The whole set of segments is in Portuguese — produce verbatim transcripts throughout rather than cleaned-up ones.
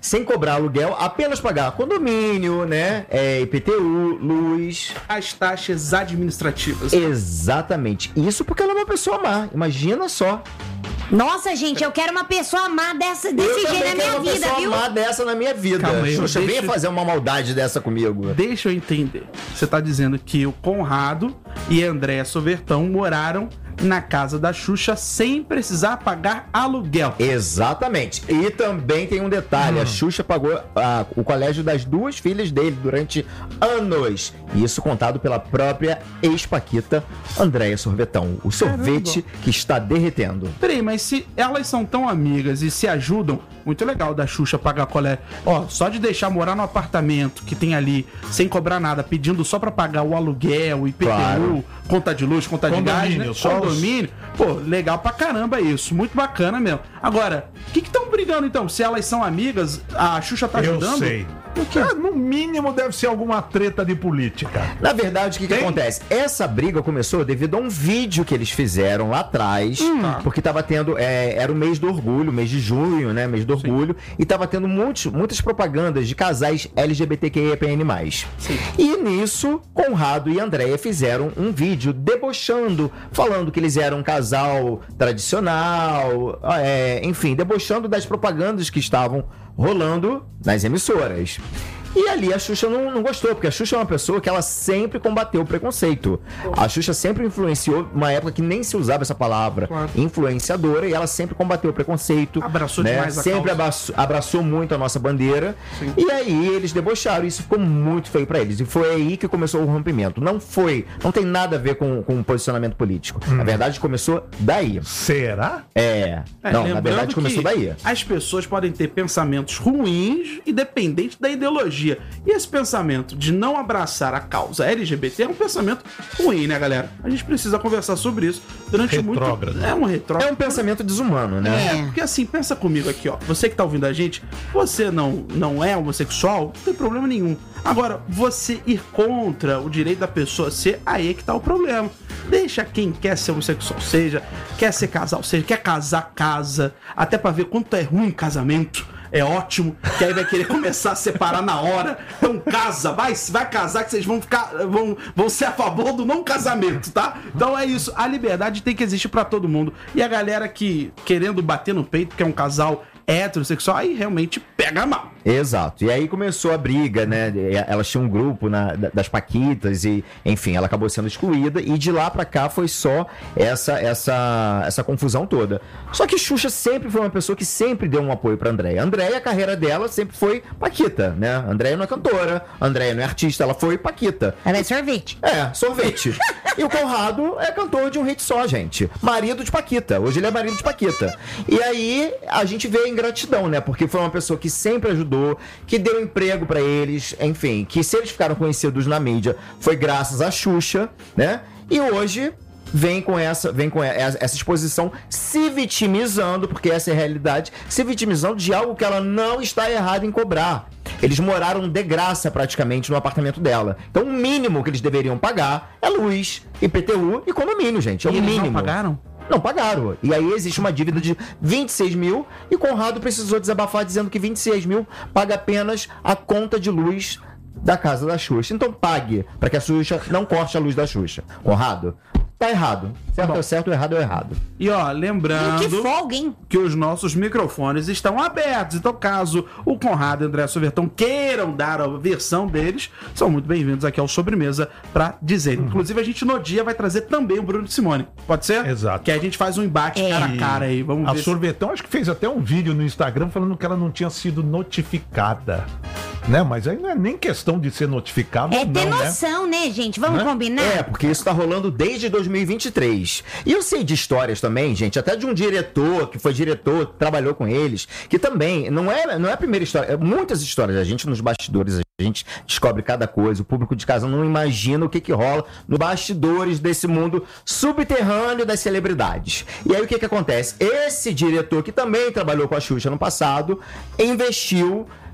sem cobrar aluguel, apenas pagar condomínio, né? É, I P T U, luz. As taxas administrativas. Exatamente. Isso porque ela é uma pessoa má. Imagina só. Nossa, gente, eu quero uma pessoa má dessa, desse Eu jeito na minha uma vida, pessoa viu? má dessa na minha vida. Calma aí, Xuxa, deixa- venha fazer uma maldade dessa comigo. Deixa eu entender. Você tá dizendo que o Conrado e a Andréa Sovertão moraram na casa da Xuxa sem precisar pagar aluguel. Exatamente. E também tem um detalhe: Hum. a Xuxa pagou ah, o colégio das duas filhas dele durante anos. Isso contado pela própria ex-paquita Andréa Sorvetão. O sorvete que está derretendo. Peraí, mas se elas são tão amigas e se ajudam, muito legal da Xuxa pagar colégio. Ó, só de deixar morar no apartamento que tem ali, sem cobrar nada, pedindo só pra pagar o aluguel, I P T U, Claro. conta de luz, conta de gás, Condomínio, né? só os- Condomínio. Pô, legal pra caramba isso. Muito bacana mesmo. Agora, o que que estão brigando então? Se elas são amigas, a Xuxa tá Eu ajudando? sei. Ah, no mínimo deve ser alguma treta de política. Na verdade, o que, que Tem? acontece? Essa briga começou devido a um vídeo que eles fizeram lá atrás, Tá. porque tava tendo, é, era o mês do orgulho, mês de junho, né, mês do orgulho, e tava tendo muitos, muitas propagandas de casais L G B T Q I A P N mais. E nisso, Conrado e Andréia fizeram um vídeo debochando, falando que eles eram um casal tradicional, é, enfim, debochando das propagandas que estavam rolando nas emissoras. E ali a Xuxa não, não gostou, porque a Xuxa é uma pessoa que ela sempre combateu o preconceito. A Xuxa sempre influenciou, uma época que nem se usava essa palavra, Claro. influenciadora, e ela sempre combateu o preconceito. Abraçou né? demais a Sempre causa. abraçou, abraçou muito a nossa bandeira. Sim. E aí eles debocharam, e isso ficou muito feio pra eles. E foi aí que começou o rompimento. Não foi, não tem nada a ver com, com posicionamento político. Na verdade, começou daí. Será? É. É, não, na lembrando verdade começou que daí. As pessoas podem ter pensamentos ruins, independente da ideologia. E esse pensamento de não abraçar a causa L G B T é um pensamento ruim, né, galera? A gente precisa conversar sobre isso durante Retrógrado. muito... É um É retrógrado. um pensamento desumano, né? É, porque assim, pensa comigo aqui, ó. Você que tá ouvindo a gente, você não, não é homossexual, não tem problema nenhum. Agora, você ir contra o direito da pessoa ser, aí é que tá o problema. Deixa quem quer ser homossexual, seja, quer ser casal, seja, quer casar, casa, até pra ver quanto é ruim casamento. É ótimo, que aí vai querer começar a separar na hora. Então casa, vai, vai casar que vocês vão ficar, vão, vão ser a favor do não casamento, tá? Então é isso, a liberdade tem que existir pra todo mundo. E a galera que querendo bater no peito, que é um casal heterossexual, aí realmente pega mal. Exato. E aí começou a briga, né? Elas tinham um grupo na- das Paquitas e, enfim, ela acabou sendo excluída. E de lá pra cá foi só essa, essa, essa confusão toda. Só que Xuxa sempre foi uma pessoa que sempre deu um apoio pra Andréia. Andréia, a carreira dela sempre foi Paquita, né? Andréia não é cantora, Andréia não é artista, ela foi Paquita. Ela é sorvete. É, sorvete. E o Conrado é cantor de um hit só, gente. Marido de Paquita. Hoje ele é marido de Paquita. E aí a gente vê a ingratidão, né? Porque foi uma pessoa que sempre ajudou, que deu emprego pra eles, enfim, que se eles ficaram conhecidos na mídia foi graças a Xuxa, né? E hoje vem com essa, vem com essa exposição se vitimizando, porque essa é a realidade, se vitimizando de algo que ela não está errada em cobrar. Eles moraram de graça praticamente no apartamento dela. Então o mínimo que eles deveriam pagar é luz, I P T U e condomínio, gente. É o E eles mínimo. não pagaram? Não pagaram. E aí existe uma dívida de vinte e seis mil e Conrado precisou desabafar dizendo que vinte e seis mil paga apenas a conta de luz da casa da Xuxa. Então pague para que a Xuxa não corte a luz da Xuxa. Conrado, tá errado. Certo é certo, errado é errado. E ó, Que lembrando folga, hein? que os nossos microfones estão abertos. Então, caso o Conrado e o André Sovertão queiram dar a versão deles, são muito bem-vindos aqui ao Sobremesa pra dizer. Inclusive, a gente no dia vai trazer também o Bruno Simone. Pode ser? Exato. Que aí a gente faz um embate É. cara a cara aí. Vamos A ver. se- Sorvetão acho que fez até um vídeo no Instagram falando que ela não tinha sido notificada. Né? Mas aí não é nem questão de ser notificada É ou ter não, né? noção, né, gente? Vamos Né? combinar? É, porque isso tá rolando desde dois mil e vinte e três. E eu sei de histórias também, gente, até de um diretor que foi diretor, trabalhou com eles, que também não é, não é a primeira história, é muitas histórias. A gente nos bastidores, a gente descobre cada coisa. O público de casa não imagina o que que rola no bastidores desse mundo subterrâneo das celebridades. E aí o que que acontece? Esse diretor, que também trabalhou com a Xuxa no passado, investiu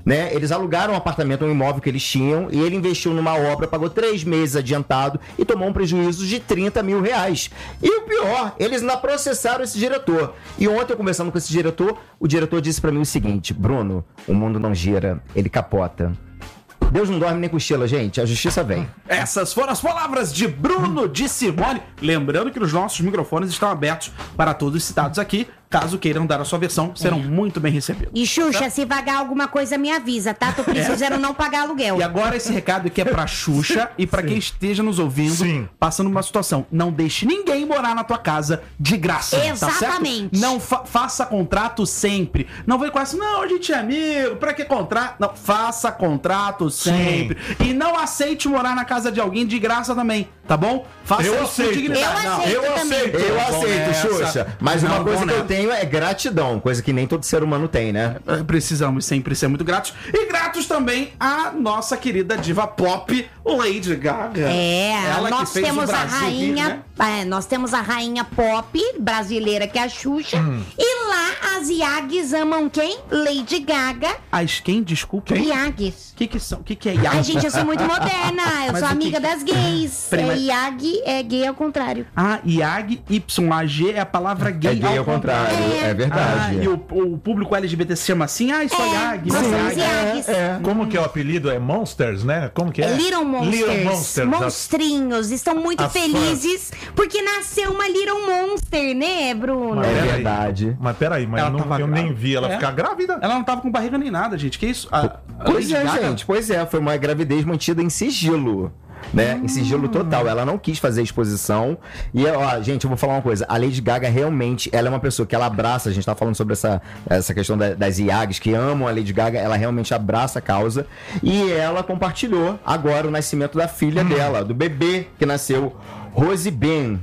né? Eles alugaram um apartamento, um imóvel que eles tinham, e ele investiu numa obra, pagou três meses adiantado e tomou um prejuízo de trinta mil reais. E o pior, eles ainda processaram esse diretor. E ontem, eu conversando com esse diretor, o diretor disse pra mim o seguinte: Bruno, o mundo não gira, ele capota. Deus não dorme nem cochila, gente. A justiça vem. Essas foram as palavras de Bruno de Simone. Lembrando que os nossos microfones estão abertos para todos citados aqui. Caso queiram dar a sua versão, serão é. muito bem recebidos. E Xuxa, se vagar alguma coisa, me avisa, tá? Tô precisando é. não pagar aluguel. E agora esse recado aqui é pra Xuxa e pra Sim. quem esteja nos ouvindo, Sim. passando uma situação. Não deixe ninguém morar na tua casa de graça. Exatamente. Tá certo? Não fa faça contrato sempre. Não vem com essa, não, a gente é amigo, pra que contrato? Não, faça contrato sempre. Sim. E não aceite morar na casa de alguém de graça também, tá bom? Faça eu isso aceito. com dignidade. Eu não, aceito eu também. aceito. Eu aceito, Xuxa. Mas não, uma coisa bom, que né? eu tenho é gratidão, coisa que nem todo ser humano tem, né? Precisamos sempre ser muito gratos. E gratos também à nossa querida diva pop, Lady Gaga. É, Ela nós que fez temos o a Brasil rainha, vir, né? é, nós temos a rainha pop brasileira, que é a Xuxa. Hum. E lá as Iags amam quem? Lady Gaga. As quem? Desculpa. Iags. O que que são? O que que é Iag? Ai, gente, eu sou muito moderna. Eu Mas sou o amiga que... das gays. Peraí, mas... É Iag é gay ao contrário. Ah, Iag, Y A G é a palavra gay, é gay ao contrário. contrário. É, é verdade. Ah, e o, o público L G B T se chama assim? Ah, isso é, Iag. Nós somos Iag. Iags. É, é. Como que é o apelido? É Monsters, né? Como que é? É Little Monsters. Little Monsters. Monstrinhos. Estão muito As felizes porque nasceu uma Little Monster, né, Bruno? Mas É peraí. verdade. Mas peraí, mas Ela não, tava eu grávida. nem vi ela É. ficar grávida. Ela não tava com barriga nem nada, gente. Que isso? A, a Pois Lady é, Gaga- gente. Pois é, foi uma gravidez mantida em sigilo. Né? Em sigilo total. Ela não quis fazer exposição. E, ó, gente, eu vou falar uma coisa. A Lady Gaga realmente, ela é uma pessoa que ela abraça. A gente tá falando sobre essa, essa questão da, das Iags que amam a Lady Gaga. Ela realmente abraça a causa. E ela compartilhou agora o nascimento da filha hum. dela, do bebê que nasceu, Rose Ben.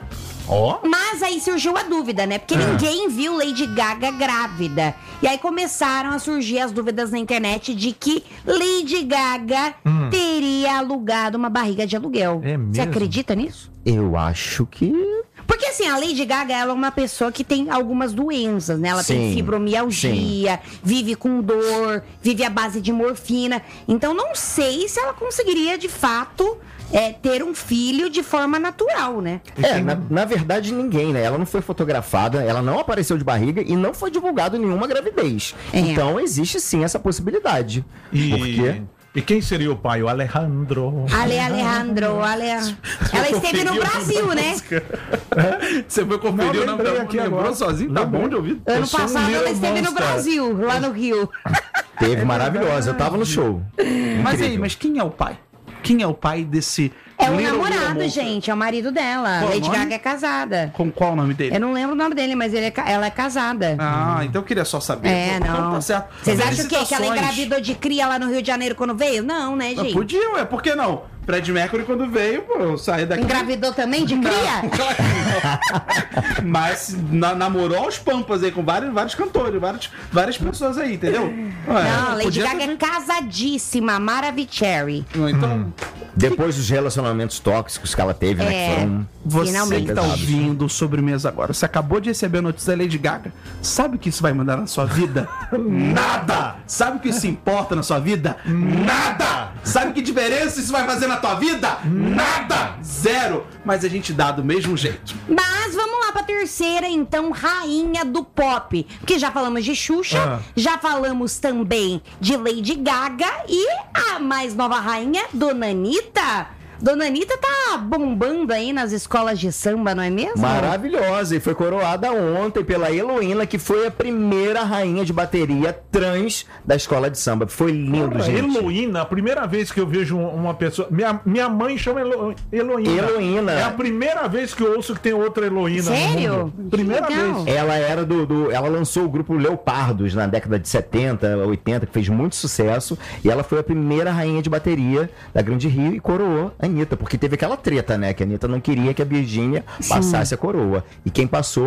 Ó. Mas aí surgiu a dúvida, né? Porque É. ninguém viu Lady Gaga grávida. E aí começaram a surgir as dúvidas na internet de que Lady Gaga Hum. teria alugado uma barriga de aluguel. É Você mesmo? acredita nisso? Eu acho que... Porque assim, a Lady Gaga, ela é uma pessoa que tem algumas doenças, né? Ela Sim, tem fibromialgia, vive com dor, vive à base de morfina. Então não sei se ela conseguiria, de fato, é, ter um filho de forma natural, né? É, na, na verdade ninguém, né? Ela não foi fotografada, ela não apareceu de barriga e não foi divulgado nenhuma gravidez. É. Então existe sim essa possibilidade. E... Por quê? E quem seria o pai? O Alejandro. Ale Alejandro, Ale... Ela esteve no Brasil, né? Você foi conferir o nome lembrei da aqui lembrou agora. sozinho? Tá Lembrei. bom de ouvir? Ano Eu sou um passado ela Little esteve no Monster. Brasil, lá no Rio. Teve maravilhosa, eu tava no show. Mas aí, Incrível. mas quem é o pai? Quem é o pai desse... É o Little, namorado, Little gente, é o marido dela. Qual o Lady nome? Gaga é casada. Com qual o nome dele? Eu não lembro o nome dele, mas ele é ca- ela é casada. Ah, então eu queria só saber. É, Então não. tá certo. Vocês acham o quê? Que ela Felicitações. engravidou de cria lá no Rio de Janeiro quando veio? Não, né, Ah, gente? Podiam, é, por que não? Fred Mercury, quando veio, pô, eu saí daqui. Engravidou também de cria? Não, claro que não. Mas na, namorou aos pampas aí com vários, vários cantores, vários, várias pessoas aí, entendeu? Ué, Não, Lady podia Gaga ter- é casadíssima, Maravicherry. Então, Depois dos relacionamentos tóxicos que ela teve, né? É. Que foram você Finalmente. que tá ouvindo o Sobremesa agora, você acabou de receber a notícia da Lady Gaga. Sabe o que isso vai mandar na sua vida? Nada! Sabe o que isso importa na sua vida? Nada! Sabe que diferença isso vai fazer na tua vida? Nada! Zero! Mas a gente dá do mesmo jeito. Mas vamos lá pra terceira, então, rainha do pop. Porque já falamos de Xuxa, Ah. já falamos também de Lady Gaga e a mais nova rainha, Dona Anitta. Dona Anitta tá bombando aí nas escolas de samba, não é mesmo? maravilhosa. E foi coroada ontem pela Heloína, que foi a primeira rainha de bateria trans da escola de samba. Foi lindo, Cara, gente. Heloína, a primeira vez que eu vejo um- uma pessoa. Minha, minha mãe chama Elo, Heloína. Heloína. É a primeira vez que eu ouço que tem outra Heloína. no Sério? mundo. Primeira Que legal. vez. Ela era do, do- Ela lançou o grupo Leopardos na década de setenta, oitenta, que fez muito sucesso. E ela foi a primeira rainha de bateria da Grande Rio e coroou a Anitta. Porque teve aquela treta, né? Que a Anitta não queria que a Virgínia passasse a coroa. E quem passou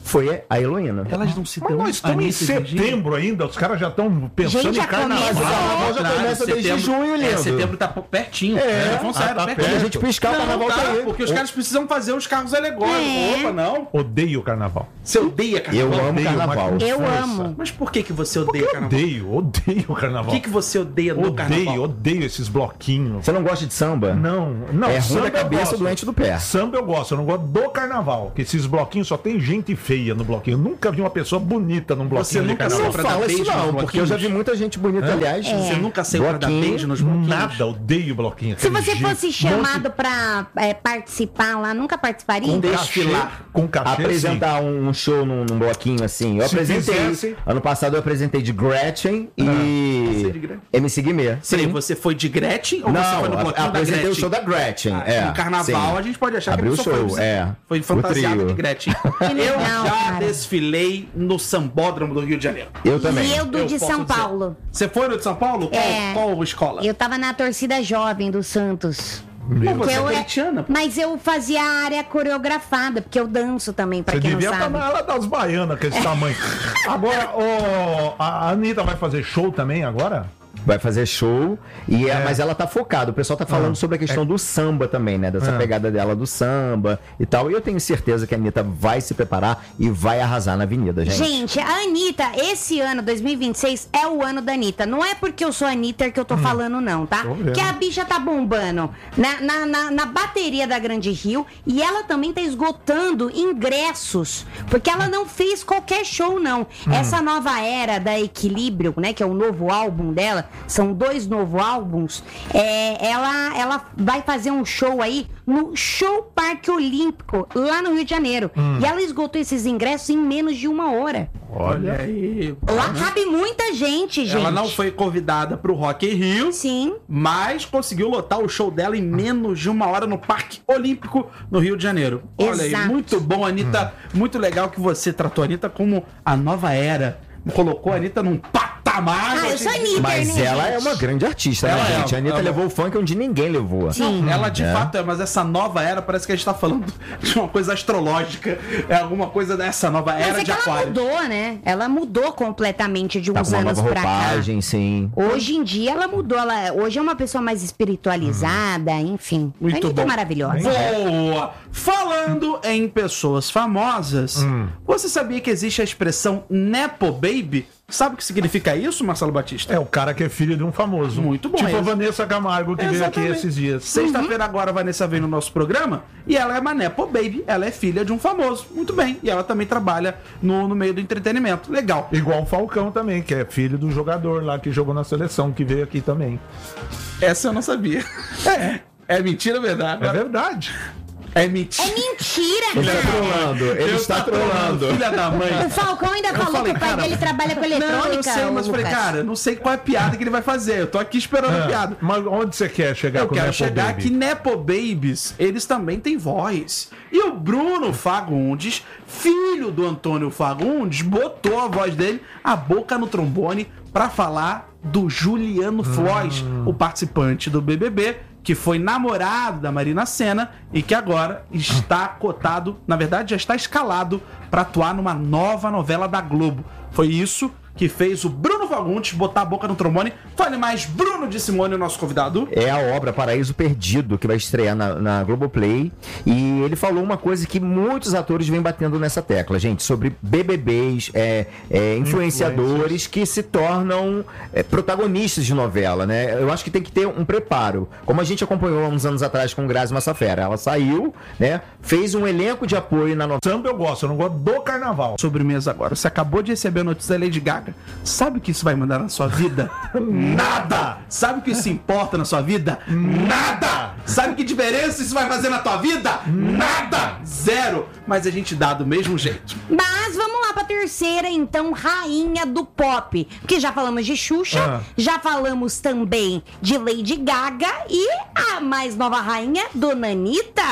foi a Heloína. Elas não se Mas dão. nós estamos em Anitta e Virgínia. setembro ainda, os caras já estão pensando Gente, em já carnaval. começou. O carnaval já Contrário, começa desde setembro- junho, lindo. É, setembro tá pertinho. É, vamos ah, sério, tá pertinho. Quando a gente piscar, o Não, carnaval tá, tá aí. porque os caras precisam fazer os carros alegóricos. É. Opa, não. Odeio o carnaval. Você odeia carnaval? Eu amo Odeio, carnaval. mas com Eu força. amo. Mas por que, que você odeia carnaval? Odeio, odeio o carnaval. O que, que você odeia no Odeio, carnaval? odeio esses bloquinhos. Você não gosta de samba? Não, não. É ruim samba da eu cabeça, gosto. doente do pé. Samba eu gosto, eu não gosto do carnaval. Porque esses bloquinhos só tem gente feia no bloquinho. Eu nunca vi uma pessoa bonita num bloquinho Você de nunca carnaval. Não Pra dar fala isso beijo nos não, porque eu já vi bloquinhos? muita gente bonita, aliás. Você nunca saiu pra dar Bloquinho, beijo nos bloquinhos? Nada, odeio bloquinho. Se aquele você jeito. fosse chamado pra é, participar lá, nunca participaria? Com desfilar. cachê, com cachê, Apresentar um um show num, num bloquinho assim. Eu Se apresentei. fizesse- Ano passado eu apresentei de Gretchen Você de e Gretchen? M C Guimê. Peraí, você foi de Gretchen ou você foi no Não, bloquinho da apresentei Gretchen? o show da Gretchen. Ah, é, no carnaval sim. a gente pode achar Abriu que a o pessoa show, foi, é. foi O fantasiada trio. de Gretchen. legal, eu já cara. desfilei no Sambódromo do Rio de Janeiro. Eu também. E eu do Eu de posso São dizer. Paulo. Você foi no de São Paulo? Qual, É. qual escola? Eu tava na torcida jovem do Santos. Não, você é eu, corintiana, pô. mas eu fazia a área coreografada, porque eu danço também, pra Você quem não devia estar sabe. na ala das baianas com esse tamanho. Agora, ó, a Anitta vai fazer show também agora? Vai fazer show, e é- É. mas ela tá focada. O pessoal tá falando Ah, sobre a questão do samba também, né? Dessa Ah. pegada dela do samba e tal. E eu tenho certeza que a Anitta vai se preparar e vai arrasar na avenida, gente. Gente, a Anitta, esse ano, dois mil e vinte e seis, é o ano da Anitta. Não é porque eu sou a Anitta que eu tô falando, não, tá? Tô vendo. Que a bicha tá bombando na, na, na, na bateria da Grande Rio e ela também tá esgotando ingressos. Porque ela não fez qualquer show, não. Essa nova era da Equilíbrio, né? Que é o novo álbum dela, são dois novos álbuns. É, ela, ela vai fazer um show aí no Show Parque Olímpico, lá no Rio de Janeiro. E ela esgotou esses ingressos em menos de uma hora. Olha aí. Lá cabe muita gente, gente. Ela não foi convidada pro Rock in Rio, Sim. mas conseguiu lotar o show dela em menos de uma hora no Parque Olímpico, no Rio de Janeiro. Olha aí, Exato. muito bom, Anitta. Muito legal que você tratou a Anitta como a nova era. Colocou a Anitta num patamar. Ah, eu sou gente. Anitta, Mas né, ela gente? é uma grande artista, Ela né, é, gente? A Anitta ela- levou o funk onde ninguém levou. Sim. Ela de É. fato é, mas essa nova era parece que a gente tá falando de uma coisa astrológica. É alguma coisa dessa nova Mas era é de que ela Aquário. mudou, né? Ela mudou completamente de Tá uns com uma anos nova pra cá. roupagem, sim. Hoje em dia ela mudou. Ela, hoje é uma pessoa mais espiritualizada, enfim. Muito a Anitta bom. é maravilhosa. Boa! Falando em pessoas famosas, Hum. você sabia que existe a expressão Nepo Baby? Sabe o que significa isso, Marcelo Batista? É o cara que é filho de um famoso. Muito bom, Tipo é. a Vanessa Camargo, que veio aqui Exatamente. esses dias. Sexta-feira agora a Vanessa vem no nosso programa e ela é uma Nepo Baby, ela é filha de um famoso. Muito bem. E ela também trabalha no, no meio do entretenimento. Legal. Igual o Falcão também, que é filho do jogador lá que jogou na seleção, que veio aqui também. Essa eu não sabia. É. É mentira ou verdade? É verdade. É mentira. É mentira, Ele está cara. trolando, ele Eu está tá trolando. Filha da mãe. O Falcão ainda Eu falou falei, que o pai cara, dele trabalha com eletrônica. Não, eu sei, mas eu falei, Lucas. cara, não sei qual é a piada que ele vai fazer. Eu tô aqui esperando a Ah, piada. mas onde você quer chegar Eu com o quero Nepo chegar Baby? que Nepo Babies, eles também têm voz. E o Bruno Fagundes, filho do Antônio Fagundes, botou a voz dele, a boca no trombone, pra falar do Juliano Floyd, o participante do B B B, que foi namorado da Marina Sena e que agora está cotado, na verdade já está escalado pra atuar numa nova novela da Globo. Foi isso que fez o Bruno Fagundes botar a boca no trombone. Fale mais, Bruno de Simone, o nosso convidado. É a obra Paraíso Perdido, que vai estrear na, na Globoplay. E ele falou uma coisa que muitos atores vêm batendo nessa tecla, gente, sobre B B Bs, é, é, influenciadores que se tornam é, protagonistas de novela, né? Eu acho que tem que ter um preparo. Como a gente acompanhou há uns anos atrás com Grazi Massafera. Ela saiu, né? Fez um elenco de apoio na novela. Samba eu gosto, eu não gosto do carnaval. Sobremesa agora. Você acabou de receber a notícia da Lady Gaga. Sabe o que isso vai mandar na sua vida? Nada! Sabe o que isso importa na sua vida? Nada! Sabe que diferença isso vai fazer na tua vida? Nada! Zero! Mas a gente dá do mesmo jeito. Mas vamos lá pra terceira, então, rainha do pop. Porque já falamos de Xuxa, Ah. já falamos também de Lady Gaga e a mais nova rainha, Dona Anitta.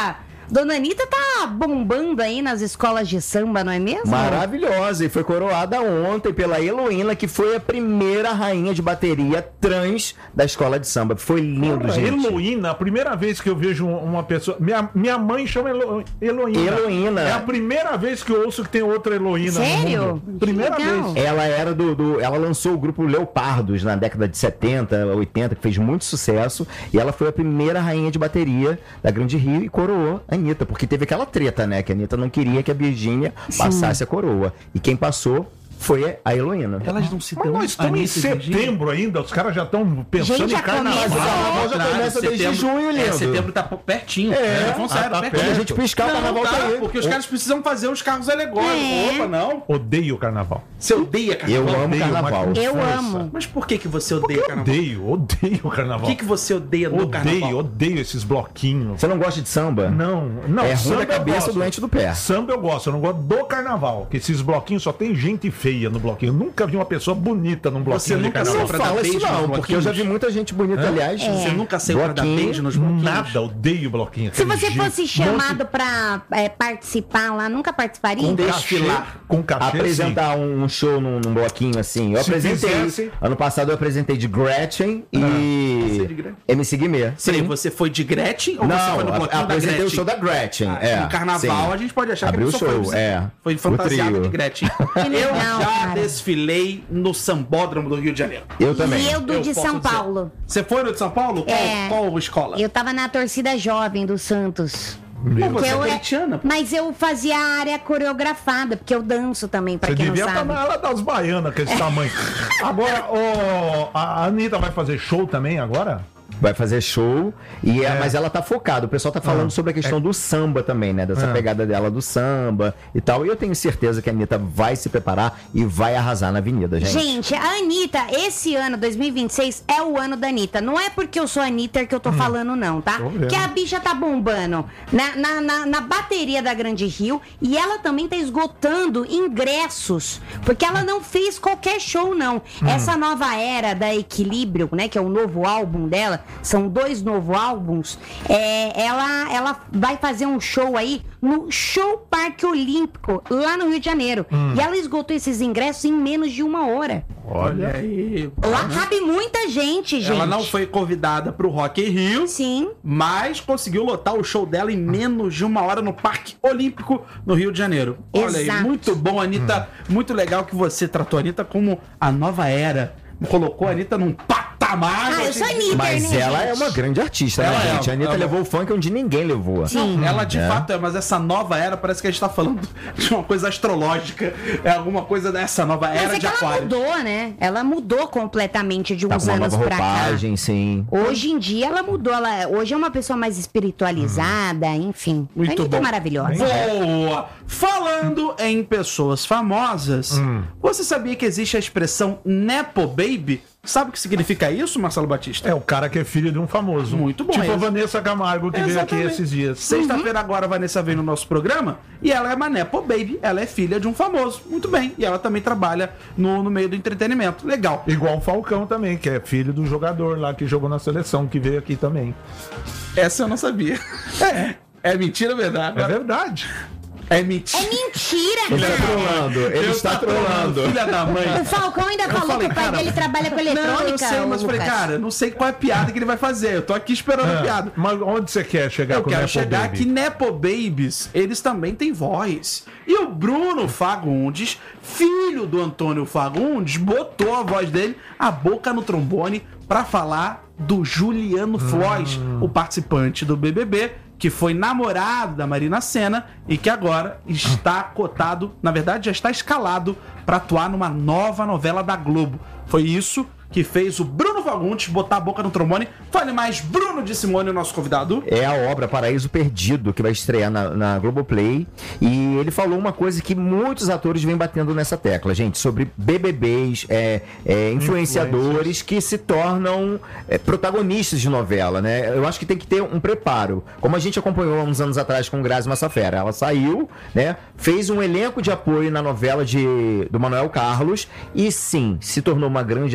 Dona Anitta tá bombando aí nas escolas de samba, não é mesmo? Maravilhosa, e foi coroada ontem pela Heloína, que foi a primeira rainha de bateria trans da escola de samba. Foi lindo, Cara, gente. Heloína, a primeira vez que eu vejo uma pessoa. Minha, minha mãe chama Elo, Heloína. Heloína. É a primeira vez que eu ouço que tem outra Heloína. Sério? No mundo. Primeira Que legal. vez. Ela era do, do- Ela lançou o grupo Leopardos na década de setenta, oitenta, que fez muito sucesso. E ela foi a primeira rainha de bateria da Grande Rio e coroou a Anitta. Porque teve aquela treta, né? Que a Anitta não queria que a Virgínia passasse a coroa. E quem passou foi a Heloína. Elas não se Mas dão nós estamos em Anitta e Virgínia? setembro ainda, os caras já estão pensando Gente, em já carnaval. começa. Mas o carnaval já Contrário, começa desde setembro- junho, lindo. É, setembro tá pertinho. É. Falando Ah, sério, tá pertinho. Quando a gente piscar, o carnaval não, tá tá, aí. porque os caras precisam fazer os carros alegóricos. É. Opa, não. Odeio o carnaval. Você odeia carnaval? Eu amo Odeio, carnaval. mas com Eu força. amo. Mas por que, que você odeia Eu carnaval? odeio, odeio o O carnaval. que, que você odeia no Odeio, carnaval? odeio esses bloquinhos. Você não gosta de samba? Não, não. É ruim samba da eu cabeça, gosto. doente do pé. Samba eu gosto, eu não gosto do carnaval. Que esses bloquinhos só tem gente feia no bloquinho. Eu nunca vi uma pessoa bonita num bloquinho Você de nunca carnaval. Não pra dar fala isso beijo não, nos porque eu já vi bloquinhos? muita gente bonita, aliás. Você nunca saiu pra dar Bloquinho, beijo nos bloquinhos? Nada, odeio bloquinho. Se aquele você jeito. fosse chamado pra é, participar lá, nunca participaria? Com desfilar. cachê, com cachê, Apresentar um show num, num bloquinho assim. Eu Se apresentei. fizesse- Ano passado eu apresentei de Gretchen Você é e de Gretchen? M C Guimê. Sim. Você foi de Gretchen ou você Não, foi no a- bloquinho da apresentei Gretchen? o show da Gretchen. Ah, é, no carnaval sim. a gente pode achar Abriu que a o pessoa show, foi, é. foi O fantasiada trio. de Gretchen. legal, eu já cara. desfilei no Sambódromo do Rio de Janeiro. Eu também. E eu do Eu de posso São dizer. Paulo. Você foi no de São Paulo? Qual, É. qual escola? Eu tava na torcida jovem do Santos. Pô, você é eu, corintiana, pô. mas eu fazia a área coreografada, porque eu danço também, pra Você quem não devia estar sabe. na ala das baianas com esse tamanho. Agora, ô, a Anitta vai fazer show também agora? Vai fazer show, e é, É. mas ela tá focada. O pessoal tá falando Ah, sobre a questão do samba também, né? Dessa Ah. pegada dela do samba e tal. E eu tenho certeza que a Anitta vai se preparar e vai arrasar na avenida, gente. Gente, a Anitta, esse ano, dois mil e vinte e seis, é o ano da Anitta. Não é porque eu sou a Anitta que eu tô falando, não, tá? Tô vendo. Que a bicha tá bombando na, na, na, na bateria da Grande Rio e ela também tá esgotando ingressos. Porque ela não fez qualquer show, não. Essa nova era da Equilíbrio, né? Que é o novo álbum dela, são dois novos álbuns. É, ela, ela vai fazer um show aí no Show Parque Olímpico, lá no Rio de Janeiro. E ela esgotou esses ingressos em menos de uma hora. Olha aí. Lá cabe muita gente, gente. Ela não foi convidada pro Rock in Rio, Sim. mas conseguiu lotar o show dela em menos de uma hora no Parque Olímpico, no Rio de Janeiro. Olha aí, Exato. muito bom, Anitta. Muito legal que você tratou a Anitta como a nova era. Colocou a Anitta num patamar. Ah, eu sou Anitta, Mas né, ela gente? é uma grande artista, Ela né, é, gente? A Anitta ela- levou o funk onde ninguém levou. Sim. Ela de É. fato é, mas essa nova era parece que a gente tá falando de uma coisa astrológica. É alguma coisa dessa nova Mas era é de que ela Aquário. mudou, né? Ela mudou completamente de Tá uns com uma anos nova pra cá. roupagem, sim. Hoje em dia ela mudou. Ela, hoje é uma pessoa mais espiritualizada, enfim. Muito a Anitta bom. é maravilhosa. Boa! Falando em pessoas famosas, Hum. você sabia que existe a expressão Nepo Baby? Sabe o que significa isso, Marcelo Batista? É o cara que é filho de um famoso. Muito bom, Tipo é a isso. Vanessa Camargo, que veio aqui Exatamente. esses dias. Sexta-feira agora a Vanessa veio no nosso programa e ela é uma Nepo Baby, ela é filha de um famoso. Muito bem. E ela também trabalha no, no meio do entretenimento. Legal. Igual o Falcão também, que é filho do jogador lá que jogou na seleção, que veio aqui também. Essa eu não sabia. É. É mentira ou verdade? É verdade. É mentira. É mentira, Ele está cara. trolando, ele Eu está tá trolando. Filha da mãe. O Falcão ainda falou falei, que o pai cara, dele trabalha com eletrônica. Não, eu sei, mas ô, falei, Lucas. cara, eu não sei qual é a piada que ele vai fazer. Eu tô aqui esperando a É, piada. mas onde você quer chegar Eu com o quero Nepo chegar Baby? que Nepo Babies, eles também têm voz. E o Bruno Fagundes, filho do Antônio Fagundes, botou a voz dele, a boca no trombone, pra falar do Juliano Floyd, o participante do B B B, que foi namorado da Marina Sena e que agora está cotado, na verdade já está escalado para atuar numa nova novela da Globo. Foi isso que fez o Bruno Fagundes botar a boca no trombone. Fale mais, Bruno de Simone, o nosso convidado. É a obra Paraíso Perdido, que vai estrear na, na Globoplay. E ele falou uma coisa que muitos atores vêm batendo nessa tecla, gente, sobre B B Bs, é, é, influenciadores que se tornam é, protagonistas de novela, né? Eu acho que tem que ter um preparo. Como a gente acompanhou há uns anos atrás com Grazi Massafera. Ela saiu, né? Fez um elenco de apoio na novela de, do Manuel Carlos e sim, se tornou uma grande atriz.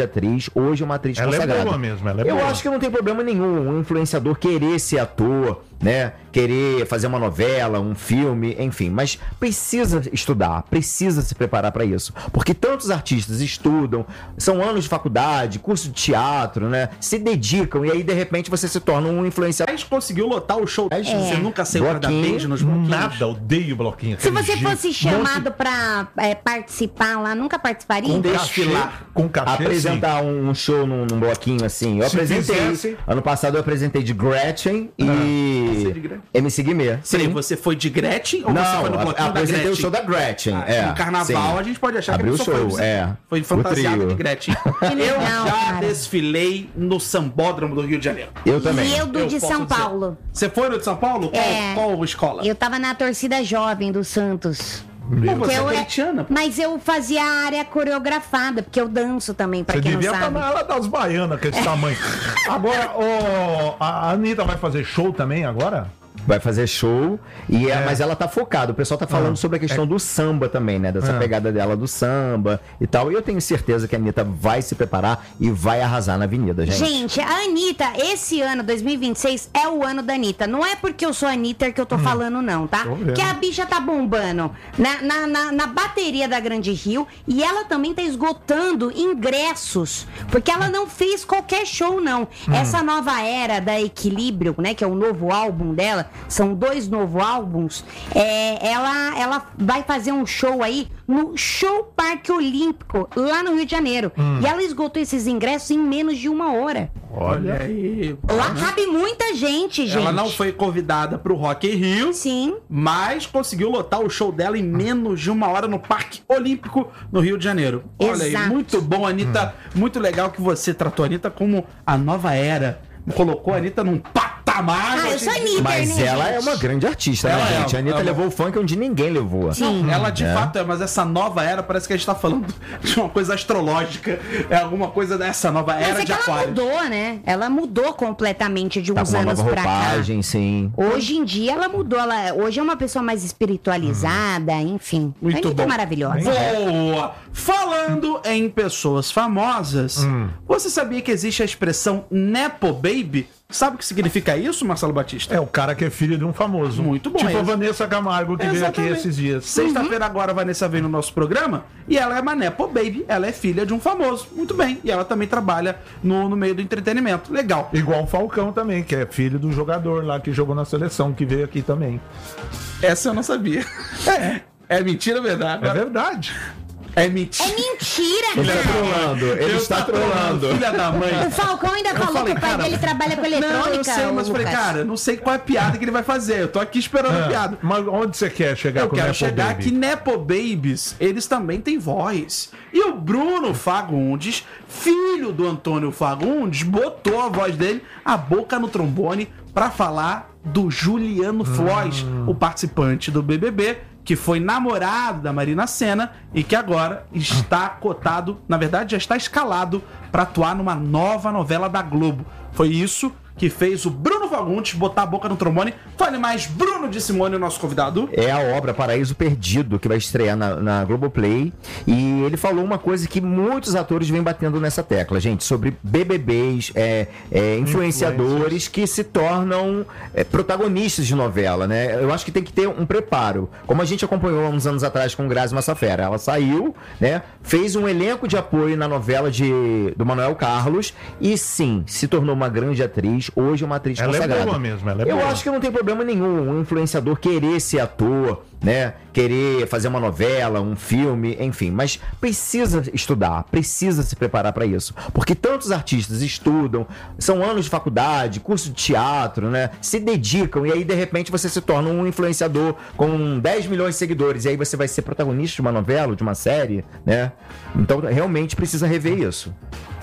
atriz, hoje é uma atriz ela consagrada. é boa mesmo, ela é Eu boa. acho que não tem problema nenhum um influenciador querer ser ator, né? Querer fazer uma novela, um filme, enfim. Mas precisa estudar, precisa se preparar para isso. Porque tantos artistas estudam, são anos de faculdade, curso de teatro, né? Se dedicam e aí, de repente, você se torna um influenciador. Mas conseguiu lotar o show. É. Você nunca saiu pra dar Bloquinho. beijo nos bloquinhos? Nada, odeio bloquinho. Se aquele você jeito. fosse chamado pra é, participar lá, nunca participaria? Com desfilar. cachê, com cachê, Apresentar um, um show num, num bloquinho assim. Eu Se apresentei. fizesse- Ano passado eu apresentei de Gretchen Você e de Gretchen? M C Guimê. Peraí, você foi de Gretchen ou Não, você foi no a- bloquinho da apresentei Gretchen? o show da Gretchen. Ah, é, no carnaval sim. a gente pode achar Abriu que a o pessoa show, foi, é. foi O fantasiada trio. de Gretchen. Que legal, eu já cara. desfilei no Sambódromo do Rio de Janeiro. Eu também. E eu do Eu de posso São dizer. Paulo. Você foi no de São Paulo? Qual, É. qual escola? Eu tava na torcida jovem do Santos. Pô, você eu é é- corintiana? pô. Mas eu fazia a área coreografada, porque eu danço também, pra Você quem não devia estar sabe. na ala das baianas com esse tamanho. Agora, ô, a Anitta vai fazer show também agora? Vai fazer show, e é, É. mas ela tá focada. O pessoal tá falando Ah, sobre a questão do samba também, né? Dessa Ah. pegada dela do samba e tal. E eu tenho certeza que a Anitta vai se preparar e vai arrasar na avenida, gente. Gente, a Anitta, esse ano, dois mil e vinte e seis, é o ano da Anitta. Não é porque eu sou a Anitta que eu tô falando, não, tá? Tô vendo. Que a bicha tá bombando na, na, na, na bateria da Grande Rio e ela também tá esgotando ingressos. Porque ela não fez qualquer show, não. Essa nova era da Equilíbrio, né? Que é o novo álbum dela, são dois novos álbuns. É, ela, ela vai fazer um show aí no Show Parque Olímpico, lá no Rio de Janeiro. E ela esgotou esses ingressos em menos de uma hora. Olha aí. Lá cabe muita gente, gente. Ela não foi convidada pro Rock in Rio, Sim. mas conseguiu lotar o show dela em menos de uma hora no Parque Olímpico, no Rio de Janeiro. Olha aí, Exato. muito bom, Anitta. Muito legal que você tratou a Anitta como a nova era. Colocou a Anitta num patamar. Ah, eu sou assim, Anitta, Mas né, ela gente? é uma grande artista, Ela né, é, gente? A Anitta ela- levou o funk onde ninguém levou. Sim. Ela de É. fato é, mas essa nova era parece que a gente tá falando de uma coisa astrológica. É alguma coisa dessa nova Mas era é de que ela Aquário. mudou, né? Ela mudou completamente de Tá uns com uma anos nova pra cá. roupagem, sim. Hoje em dia ela mudou. Ela, hoje é uma pessoa mais espiritualizada, enfim. Muito a Anitta bom. é maravilhosa. Boa! Falando em pessoas famosas, Hum. você sabia que existe a expressão Nepo Baby? Sabe o que significa isso, Marcelo Batista? É o cara que é filho de um famoso. Muito bom, Tipo é a isso. Vanessa Camargo, que veio aqui Exatamente. esses dias. Sexta-feira agora a Vanessa vem no nosso programa e ela é uma Nepo Baby, ela é filha de um famoso. Muito bem. E ela também trabalha no, no meio do entretenimento. Legal. Igual o Falcão também, que é filho do jogador lá que jogou na seleção, que veio aqui também. Essa eu não sabia. É. É mentira ou verdade? É verdade. É mentira. É mentira, Ele tá cara. trolando, ele Deus está tá trolando. Filha da mãe. O Falcão ainda falou falei, que o pai cara, dele trabalha com eletrônica. Não, eu sei, mas ô, falei, Lucas. cara, não sei qual é a piada que ele vai fazer. Eu tô aqui esperando a É, piada. mas onde você quer chegar Eu com o quero Nepo chegar Baby? que Nepo Babies, eles também têm voz. E o Bruno Fagundes, filho do Antônio Fagundes, botou a voz dele, a boca no trombone, pra falar do Juliano Floyd, o participante do B B B, que foi namorado da Marina Sena e que agora está cotado, na verdade já está escalado para atuar numa nova novela da Globo. Foi isso que fez o Bruno Fagundes botar a boca no trombone. Fale mais, Bruno de Simone, o nosso convidado. É a obra Paraíso Perdido, que vai estrear na, na Globoplay. E ele falou uma coisa que muitos atores vêm batendo nessa tecla, gente, sobre B B Bs, é, é, influenciadores que se tornam é, protagonistas de novela, né? Eu acho que tem que ter um preparo. Como a gente acompanhou há uns anos atrás com Grazi Massafera. Ela saiu, né? Fez um elenco de apoio na novela de, do Manuel Carlos e sim, se tornou uma grande atriz. Hoje é uma atriz Ela é consagrada. boa mesmo, ela é Eu boa. acho que não tem problema nenhum um influenciador querer ser ator, né? Querer fazer uma novela, um filme, enfim. Mas precisa estudar, precisa se preparar para isso. Porque tantos artistas estudam, são anos de faculdade, curso de teatro, né? Se dedicam e aí, de repente, você se torna um influenciador com dez milhões de seguidores. E aí você vai ser protagonista de uma novela, de uma série, né? Então, realmente precisa rever isso.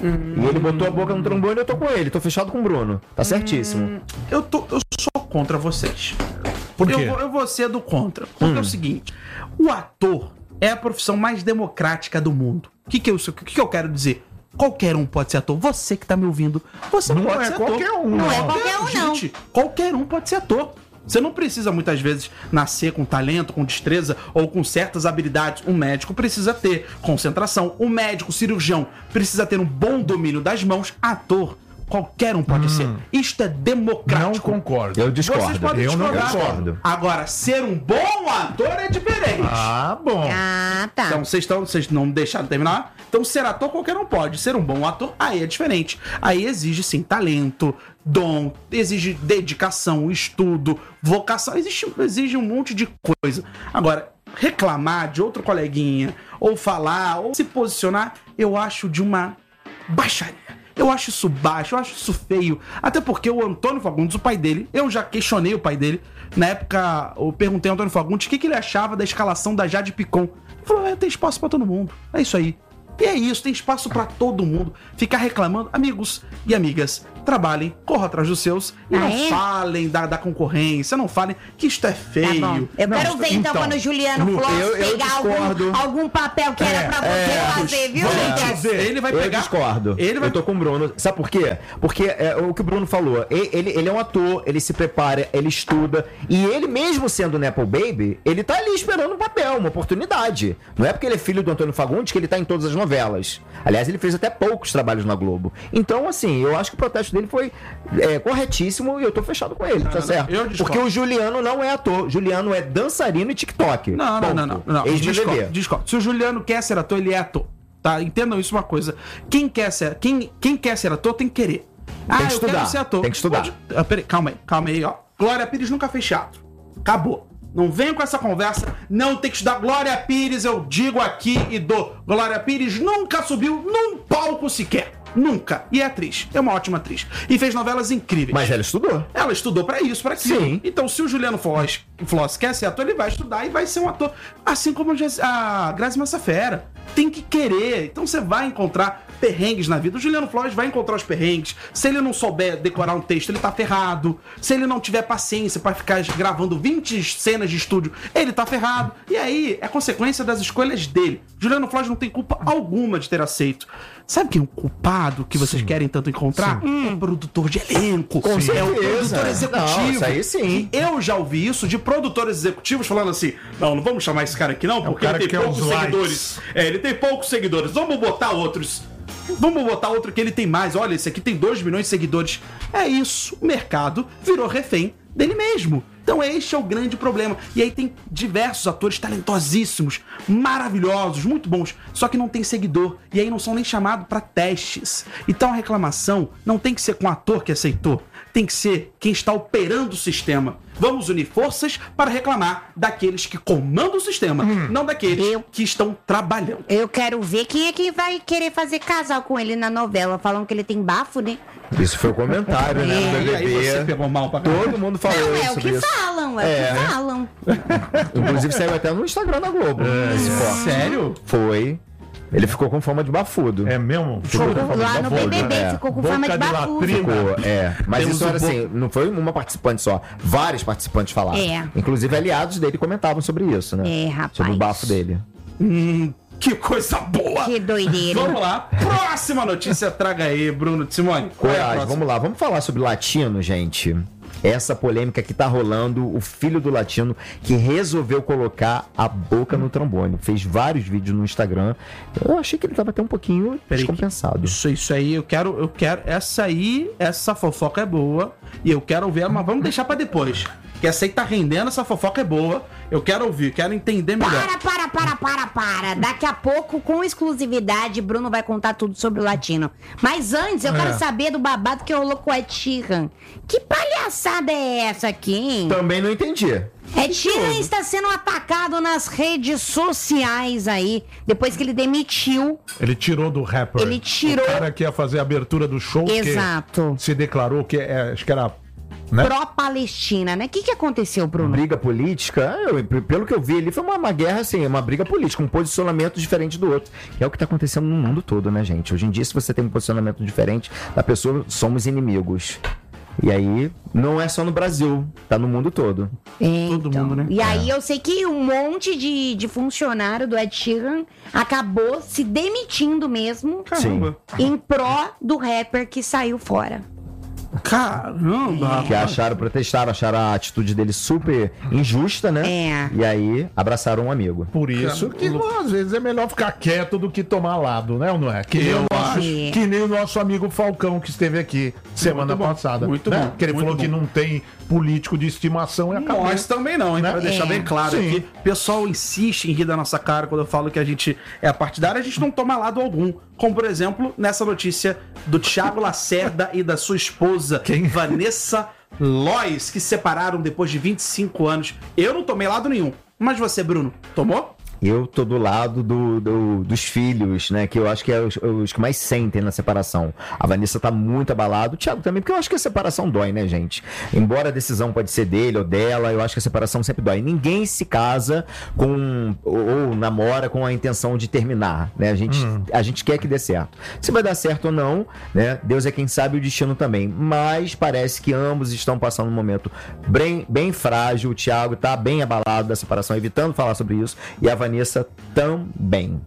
E ele botou a boca no trombone e eu tô com ele. Tô fechado com o Bruno. Tá certíssimo. Eu, tô, eu sou contra vocês. Por quê? Eu, vou- eu vou ser do contra. Porque é o seguinte: o ator é a profissão mais democrática do mundo. O que, que, eu, o que, que eu quero dizer? Qualquer um pode ser ator. Você que tá me ouvindo, você Não pode é ser qualquer ator. um, Não é não. qualquer um, não. Gente, qualquer um pode ser ator. Você não precisa, muitas vezes, nascer com talento, com destreza ou com certas habilidades. Um médico precisa ter concentração. Um médico, cirurgião, precisa ter um bom domínio das mãos. Ator, qualquer um pode hum. ser. Isto é democrático. Não concordo. Eu discordo. Vocês podem Eu não discordar. discordo. Agora, ser um bom ator é diferente. Ah, bom. Ah, tá. Então, vocês estão, vocês não me deixaram terminar? Então, ser ator qualquer um pode. Ser um bom ator, aí é diferente. Aí exige, sim, talento, dom, exige dedicação, estudo, vocação, exige, exige um monte de coisa. Agora, reclamar de outro coleguinha, ou falar, ou se posicionar, eu acho de uma baixaria. Eu acho isso baixo, eu acho isso feio. Até porque o Antônio Fagundes, o pai dele, eu já questionei o pai dele. Na época, eu perguntei ao Antônio Fagundes o que, que ele achava da escalação da Jade Picon. Ele falou, é, tem espaço pra todo mundo. É isso aí. E é isso, tem espaço pra todo mundo. Ficar reclamando, amigos e amigas, trabalhem, corram atrás dos seus e ah, não é? falem da, da concorrência, não falem que isto é feio. Tá bom. Eu não, quero ver então, então, quando o Juliano Lu, Floss eu- eu pegar algum, discordo. algum papel que É, era pra você é, fazer, viu, Vamos gente? dizer, ele vai Eu pegar. discordo. Ele vai Eu tô com o Bruno. Sabe por quê? Porque é, o que o Bruno falou. e- Ele, ele é um ator, ele se prepara, ele estuda. E ele, mesmo sendo Nepo Baby, ele tá ali esperando um papel, uma oportunidade. Não é porque ele é filho do Antônio Fagundes que ele tá em todas as novelas. Aliás, ele fez até poucos trabalhos na Globo. Então, assim, eu acho que o protesto dele foi é, corretíssimo e eu tô fechado com ele, tá não, certo? eu discordo. Porque o Juliano não é ator. Juliano é dançarino e TikTok. Não, não, não, não, não. Ex-B B B. Discordo, discordo. Se o Juliano quer ser ator, ele é ator. Tá? Entendam isso uma coisa. Quem quer ser, quem, quem quer ser ator tem que querer. Ah, que eu estudar, quero ser ator. tem que estudar. Pode- Ah, peraí, calma aí, calma aí, ó. Glória Pires nunca fez teatro. Acabou. Não venha com essa conversa, não tem que estudar. Glória Pires, eu digo aqui e dou. Glória Pires nunca subiu num palco sequer. Nunca. E é atriz. É uma ótima atriz. E fez novelas incríveis. Mas ela estudou. Ela estudou pra isso, pra aquilo. Sim. Então, se o Juliano Floss, Floss quer ser ator, ele vai estudar e vai ser um ator. Assim como a Grazi Massafera. Tem que querer. Então, você vai encontrar perrengues na vida. O Juliano Floss vai encontrar os perrengues. Se ele não souber decorar um texto, ele tá ferrado. Se ele não tiver paciência pra ficar gravando vinte cenas de estúdio, ele tá ferrado. E aí, é consequência das escolhas dele. Juliano Floss não tem culpa alguma de ter aceito. Sabe quem é o culpado que vocês Sim. querem tanto encontrar? É produtor de elenco. Com é o certeza. produtor executivo. Não, isso aí sim. E eu já ouvi isso de produtores executivos falando assim: não, não vamos chamar esse cara aqui não, porque cara ele que tem quer poucos os likes. seguidores. É, ele tem poucos seguidores. Vamos botar outros. Vamos botar outro que ele tem mais. Olha, esse aqui tem dois milhões de seguidores. É isso. O mercado virou refém dele mesmo. Então este é o grande problema. E aí tem diversos atores talentosíssimos, maravilhosos, muito bons, só que não tem seguidor. E aí não são nem chamados para testes. Então a reclamação não tem que ser com o ator que aceitou. Tem que ser quem está operando o sistema. Vamos unir forças para reclamar daqueles que comandam o sistema, não daqueles Eu- que estão trabalhando. Eu quero ver quem é que vai querer fazer casal com ele na novela. Falam que ele tem bafo, né? Isso foi o comentário, né? É. Do E aí você B B B. pegou mal pra caralho. Todo mundo falou Não, é o sobre que isso. falam, é, É. o que falam. Inclusive saiu até no Instagram da Globo. esse corte. Sério? Foi. Ele ficou com fama de bafudo. É mesmo? Ficou com fama Lá de no bafudo. B B B É. ficou com Boca fama de de bafudo. latrina. Ficou, é. Mas Temos isso o era bo- assim, não foi uma participante só. Vários participantes falaram. É. Inclusive, aliados dele comentavam sobre isso, né? É, rapaz. Sobre o bafo dele. Hum, que coisa boa! Que doideira. Vamos lá, próxima notícia, traga aí, Bruno de Simone. Qual é a Coragem, próxima? vamos lá. Vamos falar sobre latino, gente. Essa polêmica que tá rolando, o filho do latino que resolveu colocar a boca no trombone. Fez vários vídeos no Instagram. Eu achei que ele tava até um pouquinho Peraí, descompensado. Isso, isso aí, eu quero, eu quero. Essa aí, essa fofoca é boa. E eu quero ouvir, mas vamos deixar pra depois. Que essa aí tá rendendo, essa fofoca é boa. Eu quero ouvir, quero entender melhor. Para, para, para, para, para. Daqui a pouco, com exclusividade, Bruno vai contar tudo sobre o latino. Mas antes, eu É. quero saber do babado que rolou com o Ed Sheeran. Que palhaçada é essa aqui, hein? Também não entendi. Ed Sheeran está sendo atacado nas redes sociais aí, depois que ele demitiu. Ele tirou do rapper. Ele tirou- O cara que ia fazer a abertura do show. Exato. Que se declarou que é, acho que era. Né? Pró-Palestina, né? O que, que aconteceu, Bruno? Briga política, eu- pelo que eu vi ali, foi uma, uma guerra, assim, uma briga política, um posicionamento diferente do outro. Que é o que tá acontecendo no mundo todo, né, gente? Hoje em dia, se você tem um posicionamento diferente da pessoa, somos inimigos. E aí, não é só no Brasil, tá no mundo todo. É, Todo então. mundo, né? E aí eu sei que um monte de, de funcionário do Ed Sheeran acabou se demitindo mesmo Caramba. em pró do rapper que saiu fora. Caramba! Que acharam, protestaram, acharam a atitude dele super injusta, né? É. E aí abraçaram um amigo. Por isso que às vezes é melhor ficar quieto do que tomar lado, né? Ou não é? Que nem, Eu o nosso, acho. que nem o nosso amigo Falcão que esteve aqui semana Muito bom, passada. muito né? bom, Que ele muito falou bom. que não tem político de estimação e acabou. Nós também não, hein? Né? Pra deixar É. bem claro Sim. aqui. O pessoal insiste em rir da nossa cara quando eu falo que a gente é partidário, a gente não toma lado algum. Como, por exemplo, nessa notícia do Thiago Lacerda e da sua esposa, Quem? Vanessa Lois, que se separaram depois de vinte e cinco anos. Eu não tomei lado nenhum. Mas você, Bruno, tomou? Eu tô do lado do, do- dos filhos, né? Que eu acho que é os, os que mais sentem na separação. A Vanessa tá muito abalada, o Thiago também, porque eu acho que a separação dói, né, gente? Embora a decisão pode ser dele ou dela, eu acho que a separação sempre dói. Ninguém se casa com ou, ou namora com a intenção de terminar, né? A gente, a gente quer que dê certo. Se vai dar certo ou não, né? Deus é quem sabe o destino também. Mas parece que ambos estão passando um momento bem, bem frágil. O Thiago tá bem abalado da separação, evitando falar sobre isso. E a Vanessa também.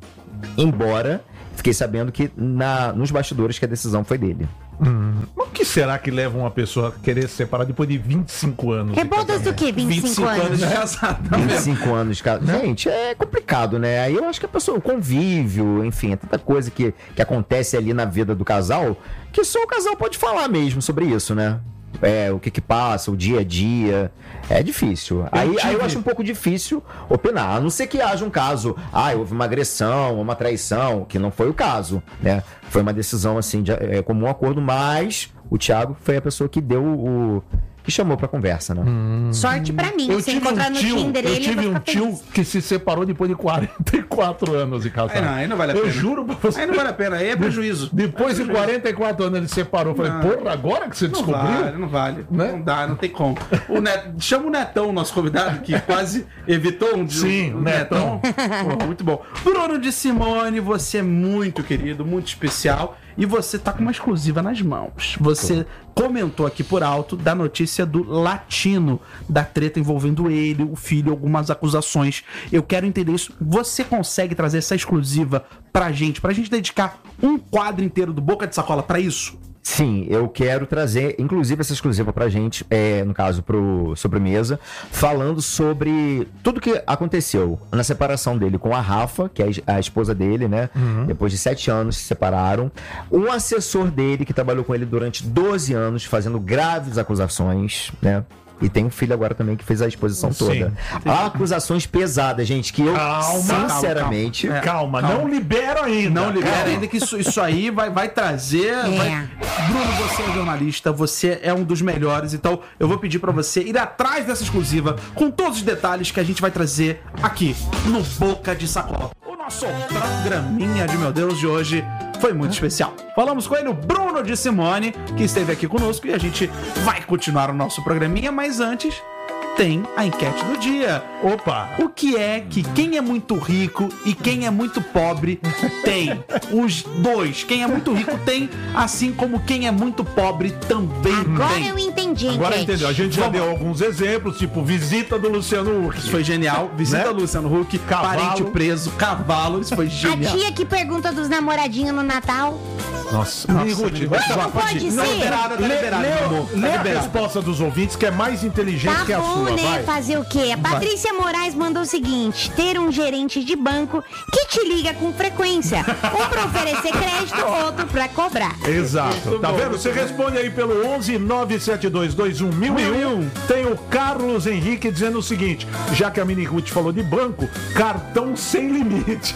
Embora fiquei sabendo que na, nos bastidores que a decisão foi dele. Mas o que será que leva uma pessoa a querer se separar depois de vinte e cinco anos? de Rebondas do casamento? quê? vinte e cinco anos? de casado. vinte e cinco anos, cara. Gente, é complicado, né? Aí eu acho que a pessoa, o convívio, enfim, é tanta coisa que, que acontece ali na vida do casal que só o casal pode falar mesmo sobre isso, né? É, o que que passa, o dia a dia. É difícil. Aí eu, aí eu acho um pouco difícil opinar. A não ser que haja um caso, ah, houve uma agressão, uma traição, que não foi o caso, né? Foi uma decisão, assim, de é, comum acordo, mas o Thiago foi a pessoa que deu o... que chamou pra conversa, né? Sorte pra mim. Eu Se tive encontrar um no tio, Tinder eu ele, tive eu um vou ficar tio feliz. que se separou depois de quarenta e quatro anos de casado. Aí não, aí não vale a Eu pena. juro pra você. Aí não vale a pena, aí é prejuízo. Depois de quarenta e quatro anos ele se separou. Eu falei, Não. porra, agora que você Não descobriu? vale, não vale. Né? Não dá, não tem como. O Net... Chama o Netão, nosso convidado, que quase evitou um Sim, um o Netão. Pô, muito bom. Bruno de Simone, você é muito querido, muito especial. E você tá com uma exclusiva nas mãos. Você comentou aqui por alto da notícia do Latino, da treta envolvendo ele, o filho, algumas acusações. Eu quero entender isso. Você consegue trazer essa exclusiva pra gente, pra gente dedicar um quadro inteiro do Boca de Sacola pra isso? Sim, eu quero trazer, inclusive, essa exclusiva pra gente, é, no caso, pro Sobremesa, falando sobre tudo que aconteceu na separação dele com a Rafa, que é a esposa dele, né? Depois de sete anos se separaram. Um assessor dele, que trabalhou com ele durante doze anos, fazendo graves acusações, né? E tem um filho agora também que fez a exposição Sim. toda. Há acusações pesadas, gente, que eu, Calma, sinceramente... calma, Calma, Calma. não libera ainda. Não libera Calma. ainda que isso, isso aí vai, vai trazer. É. vai- Bruno, você é jornalista, você é um dos melhores, então eu vou pedir pra você ir atrás dessa exclusiva com todos os detalhes que a gente vai trazer aqui no Boca de Sacola. O nosso programinha de meu Deus de hoje foi muito especial. Falamos com ele, o Bruno de Simone, que esteve aqui conosco, e a gente vai continuar o nosso programinha, mas antes tem a enquete do dia. Opa! O que é que quem é muito rico e quem é muito pobre tem? Os dois. Quem é muito rico tem, assim como quem é muito pobre também Agora tem. eu entendi, Agora gente. entendeu. A gente já Vamos. deu alguns exemplos, tipo visita do Luciano Huck. Isso foi genial. Visita Né? Luciano Huck, Cavalo. parente preso, cavalo. Isso foi A genial. tia que pergunta dos namoradinhos no Natal. Nossa, Nossa, Mini Ruth, Mini vai Ruth, lá, Não pode Não, ser. liberada, tá Lê, liberada, lê- meu amor. Tá lê a liberada. resposta dos ouvintes, que é mais inteligente Tá que a bom, sua, né? vai. Fazer o quê? A Patrícia Moraes mandou o seguinte: ter um gerente de banco que te liga com frequência. Um pra oferecer crédito, outro pra cobrar. Exato. Muito Tá bom, vendo? muito Você bom. responde aí pelo onze nove sete dois dois um mil e um. Tem o Carlos Henrique dizendo o seguinte: já que a Mini Ruth falou de banco, cartão sem limite.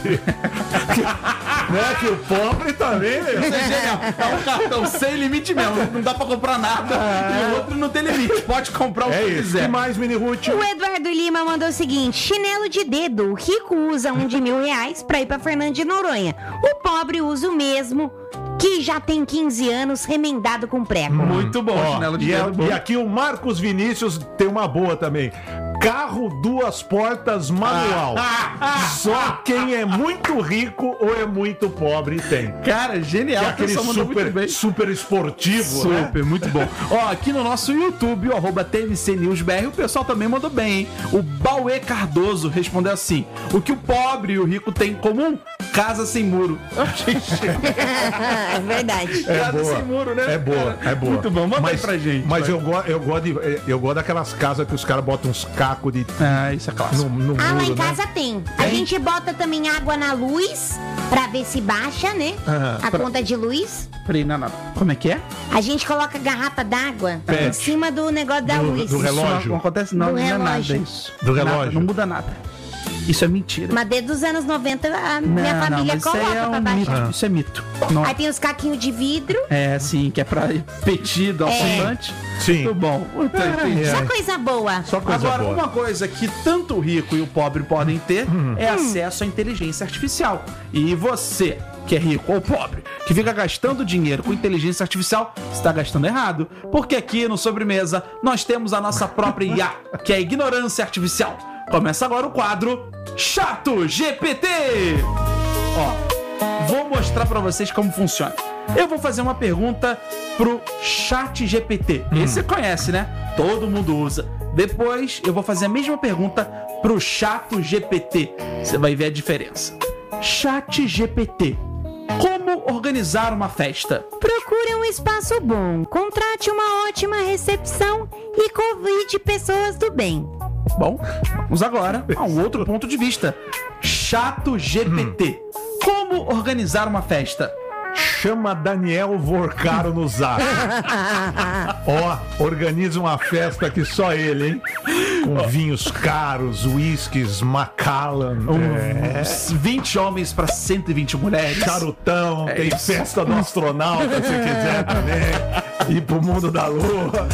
Né? Que o pobre também. Isso é genial. É um cartão sem limite mesmo. Não dá pra comprar nada. E o outro não tem limite. Pode comprar o É que isso. quiser. E mais, Mini Ruth? O Eduardo Lima mandou o seguinte: chinelo de dedo. O rico usa um de mil reais pra ir pra Fernando de Noronha. O pobre usa o mesmo, que já tem quinze anos, remendado com prego. Muito bom, Ó, chinelo de e, dedo. a- bom. e aqui o Marcos Vinícius tem uma boa também. Carro duas portas manual. Só quem é muito rico ou é muito pobre tem. Cara, genial. Que é a aquele pessoa mandou muito super, bem. super esportivo, né? Super, muito bom. Ó, aqui no nosso YouTube, o arroba T M C News B R, o pessoal também mandou bem, hein? O Bauê Cardoso respondeu assim: o que o pobre e o rico têm em comum? Casa Sem Muro. É verdade. É Casa boa. Sem Muro, né? É boa, cara? é boa. Muito bom, manda mas, aí pra gente. Mas vai. eu, go, eu, gosto de, eu gosto daquelas casas que os caras botam uns cacos de, Ah, isso é clássico. no, no Ah, lá muro, em né? casa tem. A gente bota também água na luz pra ver se baixa, né? Ah, a conta de luz. Peraí, não, não. Como é que é? A gente coloca garrafa d'água Pet. em cima do negócio da Do- luz. do relógio. Isso não acontece, não. Do Não é nada relógio. isso. Do Nada, relógio. não muda nada. Isso é mentira. Mas desde os anos noventa a minha Não, família mas isso aí coloca é pra um baixar. mito. Isso é mito. Não. Aí tem os caquinhos de vidro. É, sim, que é pra petido, alfinante. Sim. Muito bom. Muito entendi. É. Só coisa boa. Só coisa Agora, boa. uma coisa que tanto o rico e o pobre podem ter Hum. é acesso à inteligência artificial. E você, que é rico ou pobre, que fica gastando dinheiro com inteligência artificial, está gastando errado. Porque aqui no Sobremesa nós temos a nossa própria I A, que é a ignorância artificial. Começa agora o quadro Chato G P T. Ó, vou mostrar pra vocês como funciona. Eu vou fazer uma pergunta pro Chat G P T. Esse você conhece, né? Todo mundo usa. Depois eu vou fazer a mesma pergunta pro Chato G P T. Você vai ver a diferença. Chat G P T. Como organizar uma festa? Procure um espaço bom, contrate uma ótima recepção e convide pessoas do bem. Bom, vamos agora a um outro ponto de vista. Chato G P T. Como organizar uma festa? Chama Daniel Vorcaro no zap. Ó, organiza uma festa que só ele, hein? Com vinhos caros, whiskies, Macallan, é, Uns vinte homens para cento e vinte mulheres. charutão, É tem isso. festa do astronauta se quiser também. Ir pro mundo da lua.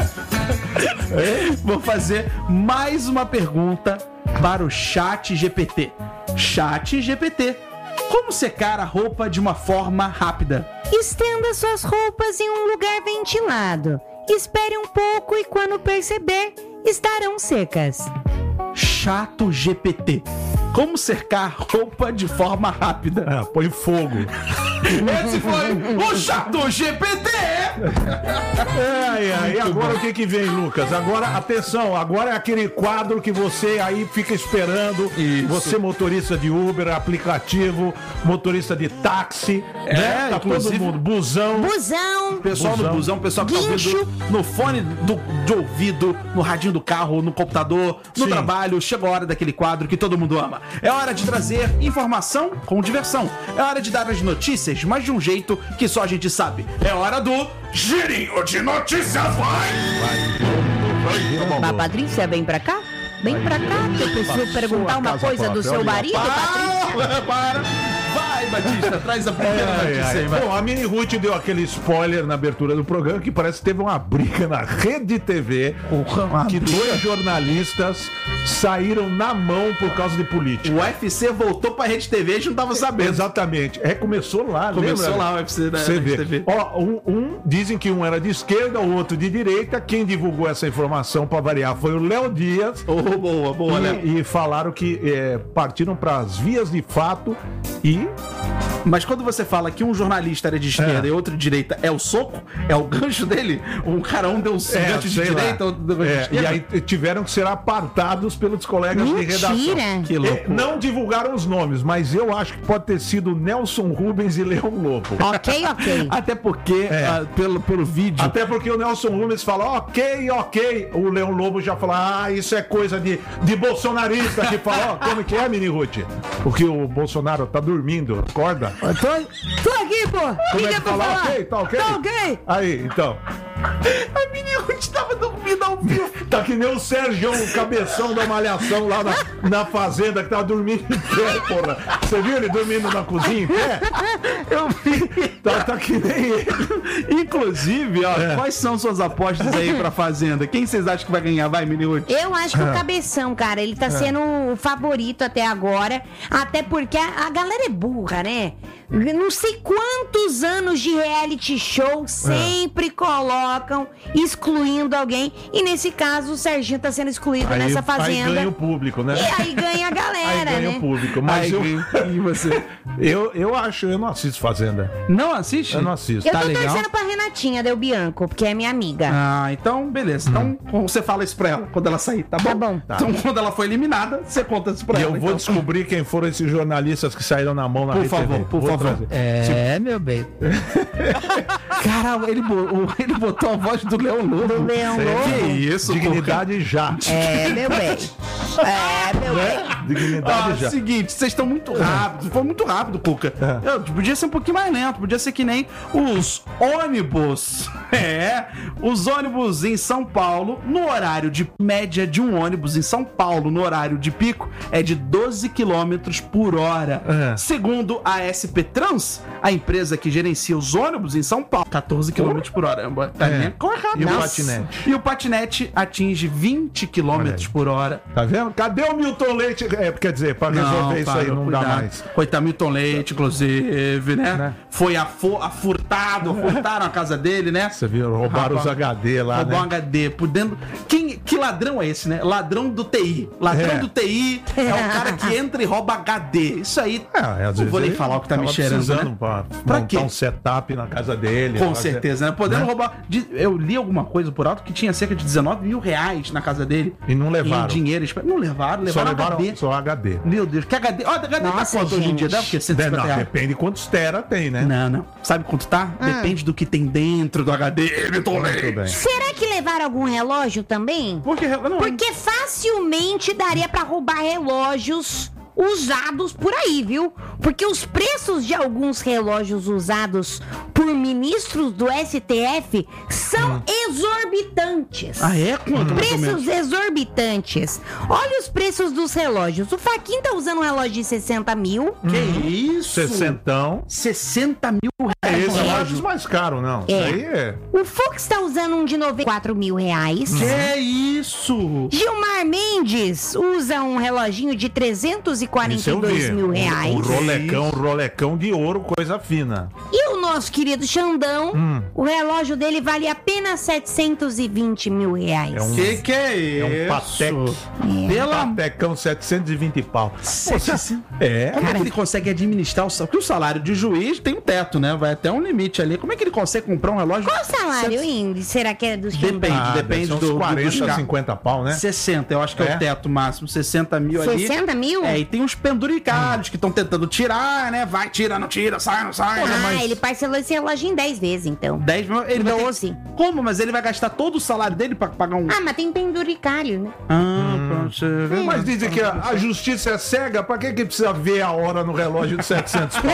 Vou fazer mais uma pergunta para o Chat G P T. Chat G P T. Como secar a roupa de uma forma rápida? Estenda suas roupas em um lugar ventilado. Espere um pouco e quando perceber, estarão secas. Chato G P T. Como secar roupa de forma rápida? Ah, põe fogo. Esse foi o Chato G P T! Ai, ai, e agora o que que vem, Lucas? Agora, atenção, agora é aquele quadro que você aí fica esperando. Isso. Você, motorista de Uber, aplicativo, motorista de táxi, É, né? Tá inclusive- todo mundo, busão. Busão. Pessoal Busão. no busão, pessoal que tá Guincho. ouvindo no fone do, de ouvido, no radinho do carro, no computador, no Sim. trabalho, chegou a hora daquele quadro que todo mundo ama. É hora de trazer informação com diversão. É hora de dar as notícias, mas de um jeito que só a gente sabe. É hora do Girinho de Notícias, vai! Mas, Patrícia, vem pra cá? Vem pra cá, que eu preciso perguntar sua uma casa coisa do própria, seu olha. marido, Patrícia. Para, para! Vai, Batista, traz a primeira Ai, notícia ai. aí, vai. Bom, a Mini Ruth deu aquele spoiler na abertura do programa que parece que teve uma briga na Rede T V, Uma que briga. dois jornalistas saíram na mão por causa de política. O U F C voltou pra Rede T V, a gente não tava sabendo. Exatamente. É, começou lá, Começou lembra? lá o U F C da Você Rede vê. T V. Ó, um, um, dizem que um era de esquerda, o outro de direita. Quem divulgou essa informação, pra variar, foi o Léo Dias. Oh, boa, boa, né? E, e falaram que é, partiram para as vias de fato e Mas quando você fala que um jornalista era de esquerda É. e outro de direita, é o soco? É o gancho dele? Um cara um deu um é, gancho de sei lá. direita, outro deu gancho de É, esquerda? e aí tiveram que ser apartados pelos colegas de redação. Mentira. Que É, louco. não divulgaram os nomes, mas eu acho que pode ter sido Nelson Rubens e Leão Lobo. Ok, ok. Até porque, É. ah, pelo, pelo vídeo... Até porque o Nelson Rubens fala, ok, ok. O Leão Lobo já fala, ah, isso é coisa de, de bolsonarista que fala, ó, como que é, Mini Ruth? Porque o Bolsonaro tá dormindo, acorda. Tô, tô aqui, pô. Como é Liga que pra fala? falar. Ok, tá ok? Tá ok. Aí, então. A Mini Ruth tava dormindo ao vivo. Tá que nem o Sérgio, o cabeção da malhação lá na, na fazenda, que tava dormindo em pé, porra. Você viu ele dormindo na cozinha em pé? Eu vi. Tá, tá que nem ele. Inclusive, ó, É. quais são suas apostas aí pra Fazenda? Quem vocês acham que vai ganhar? Vai, Mini Ruth. Eu acho que o Cabeção, cara, ele tá sendo o favorito até agora. Até porque a, a galera é burra, né? não sei quantos anos de reality show sempre colocam excluindo alguém. E nesse caso, o Serginho tá sendo excluído Aí, nessa aí fazenda. ganha o público, né? E aí ganha a galera, Aí ganha né? o público. Mas Aí eu, e você? eu, eu acho, eu não assisto Fazenda. Não assiste? Eu não assisto. Eu Tá tô legal? torcendo pra Renatinha Del Bianco, porque é minha amiga. Ah, então beleza. Então você fala isso pra ela quando ela sair, tá bom? Tá bom. Então quando ela for eliminada, você conta isso pra E ela. eu vou então. descobrir quem foram esses jornalistas que saíram na mão na Por Rede T V. favor, por Vou favor. trazer. É, meu bem. Caramba, ele, bo- ele botou a voz do Leão Lobo. Do Leão Sei. Lobo. Que isso, Dignidade já. É, meu bem. É, meu bem. Dignidade Ah, já. seguinte, vocês estão muito rápidos. Foi muito rápido, Cuca. É. Eu, podia ser um pouquinho mais lento. Podia ser que nem os ônibus. É, os ônibus em São Paulo, no horário de média de um ônibus em São Paulo, no horário de pico, é de doze quilômetros por hora. É. Segundo a S P Trans, a empresa que gerencia os ônibus em São Paulo, catorze quilômetros por hora. Tá É. vendo? Correto. E o Nossa. patinete? E o patinete atinge vinte quilômetros Olha aí. por hora. Tá vendo? Cadê o Milton Leite? É, quer dizer, pra resolver isso aí para, não dá cuidado. mais. Coitado Milton Leite, inclusive, né? Né? Foi afu- afurtado, furtaram a casa dele, né? Você viu? Roubaram Rapaz, os H D lá, Roubou um né? H D por dentro. Quem, que ladrão é esse, né? Ladrão do T I. Ladrão É. do T I é o cara que entra e rouba H D. Isso aí. É, às não vezes vou nem ele falar o que tá me tava cheirando, precisando né? pra, Pra montar quê? um setup na casa dele. Com fazer- certeza, né? Podendo né? roubar. de- Eu li alguma coisa por alto que tinha cerca de dezenove mil reais na casa dele. E não Em levaram. dinheiro. Não levaram, Só levaram levaram H D. só H D. Meu Deus, que H D. Ó, H D Nossa, tá quanto hoje em dia? gente. Deve o quê? cento e De- cinquenta não, reais? depende quantos tera tem, né? Não, não. Sabe quanto tá? Depende do que tem dentro do H D, Milton Leite. Muito bem. Será que levaram algum relógio também? Por que? Não. Porque facilmente daria pra roubar relógios usados por aí, viu? Porque os preços de alguns relógios usados por ministros do S T F são exorbitantes. Ah, é? Quanto? mais ou menos? Preços exorbitantes. Olha os preços dos relógios. O Faquin tá usando um relógio de sessenta mil. Que isso? Sessentão. sessenta mil É reais. esse relógio mais caro, não. Isso É. aí é. O Fux tá usando um de noventa e quatro mil reais. Que isso? Gilmar Mendes usa um reloginho de trezentos e quarenta Isso e eu dois vi. mil Um- reais. Um rolecão, um rolecão de ouro, coisa fina. E o nosso querido Xandão, Hum. o relógio dele vale apenas setecentos e vinte mil reais. É um- Que que é isso? É um Patek. Pelo amor Patecão, setecentos e vinte pau. de É. Como é que ele consegue administrar o salário? Porque o salário de juiz tem um teto, né? Vai até um limite ali. Como é que ele consegue comprar um relógio? Qual o salário, Indy? Será que é do Xandão? Depende, Ah, depende deve ser uns do, do quarenta, dos carros. cinquenta pau, né? sessenta, eu acho que é, É? o teto máximo. sessenta mil ali. sessenta mil? É, e tem uns penduricalhos que estão tentando tirar, né? Vai, tira, não tira, sai, não sai. né? Ah, Mas ele parcelou esse relógio em dez vezes, então. dez mil, ele vai ter- doze. Como? Mas ele vai gastar todo o salário dele pra pagar um... Ah, mas tem penduricalho, né? Ah, pronto, você vê. Mas dizem que a, a justiça é cega, pra que que precisa ver a hora no relógio de setecentos pau?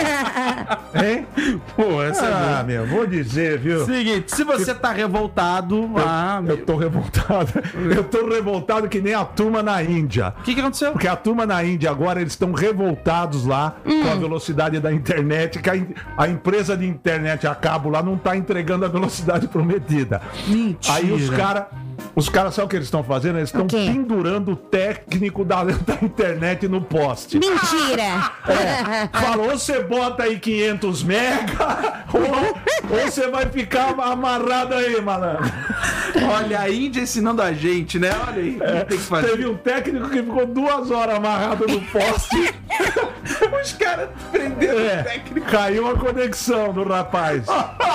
Hein? Pô, essa Ah, é meu, vou dizer, viu? boa. Seguinte, se você tá revoltado... ah, meu... Eu tô revoltado. Eu tô revoltado que nem a turma na Índia. O que que aconteceu? Porque a turma na Índia agora, eles estão revoltados lá com a velocidade da internet, que a, in- a empresa de internet a cabo lá não tá entregando a velocidade prometida. Mentira. Aí os caras, os caras, sabe o que eles estão fazendo? Eles estão O quê? pendurando o técnico da, da internet no poste. Mentira! É, falou, ou você bota aí quinhentos mega, ou, ou você vai ficar amarrado aí, malandro. Olha a Índia ensinando a gente, né? Olha aí, o que tem que fazer. Teve um técnico que ficou duas horas amarrado no poste. Os caras prenderam É, o técnico. caiu a conexão do rapaz.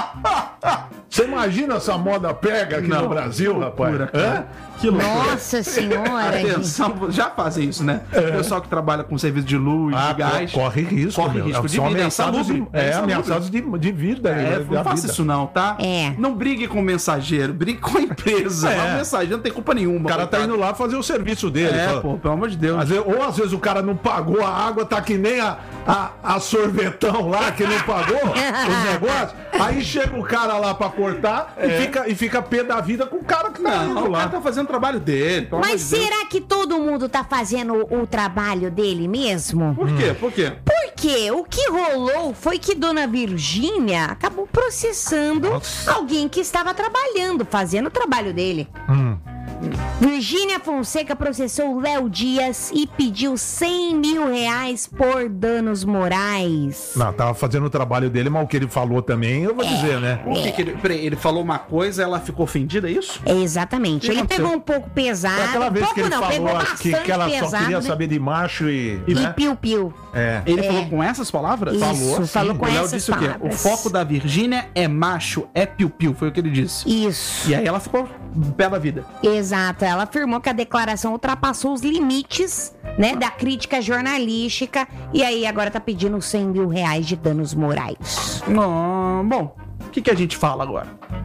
Você imagina essa moda pega aqui Não, no Brasil, loucura, rapaz? cara. Hã? Que loucura. Nossa senhora, gente. Atenção, já fazem isso, né? O pessoal que trabalha com serviço de luz, Ah, de gás. corre risco, Corre meu. risco de São vida, é ameaçados de, insalubre, é é, insalubre. ameaçados de, de vida. É, né, não da faça vida. isso não, tá? É. Não brigue com o mensageiro, brigue com a empresa. É. Mas o mensageiro não tem culpa nenhuma. O cara tá indo lá fazer o serviço dele. É, fala- pô, pelo amor de Deus. Às vezes- ou às vezes o cara não pagou a água, tá que nem a, a, a sorvetão lá que não pagou os negócios. Aí chega o cara lá pra cortar e, fica, e fica pé da vida com o cara que tá Não, indo o cara lá. tá fazendo o trabalho dele. pelo amor Mas de Deus. será que todo mundo tá fazendo o, o trabalho dele mesmo? Por quê? Por quê? Porque o que rolou foi que Dona Virgínia acabou processando Nossa. alguém que estava trabalhando, fazendo o trabalho dele. Virgínia Fonseca processou Léo Dias e pediu cem mil reais por danos morais. Não, tava fazendo o trabalho dele, mas o que ele falou também, eu vou dizer, né? O que que ele, peraí, ele falou uma coisa, ela ficou ofendida, é isso? Exatamente. que Ele aconteceu? pegou um pouco pesado. Foi aquela vez pouco que ele não, pegou falou que, bastante que ela pesado, só queria né? saber de macho e... E né? piu-piu. É. Ele É. falou com essas palavras? Isso, falou, falou com O Léo essas disse o quê? O palavras. foco da Virgínia é macho, é piu-piu, foi o que ele disse. Isso. E aí ela ficou pé da vida. Exato. Ela afirmou que a declaração ultrapassou os limites, né, da crítica jornalística e aí agora tá pedindo cem mil reais de danos morais. Ah, bom, o que, que a gente fala agora?